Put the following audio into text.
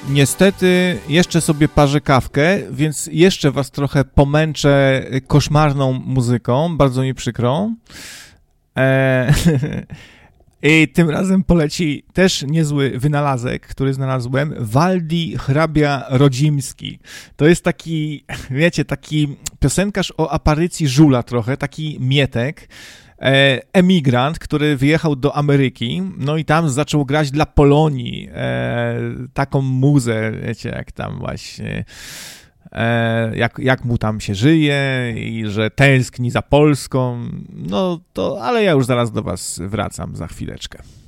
Niestety jeszcze sobie parzę kawkę, więc jeszcze was trochę pomęczę koszmarną muzyką, bardzo mi przykro. I tym razem poleci też niezły wynalazek, który znalazłem. Waldi Hrabia Rodzimski. To jest taki, wiecie, taki piosenkarz o aparycji żula trochę, taki mietek, emigrant, który wyjechał do Ameryki, no i tam zaczął grać dla Polonii taką muzę, wiecie, jak tam właśnie jak mu tam się żyje i że tęskni za Polską, no to, ale ja już zaraz do was wracam za chwileczkę.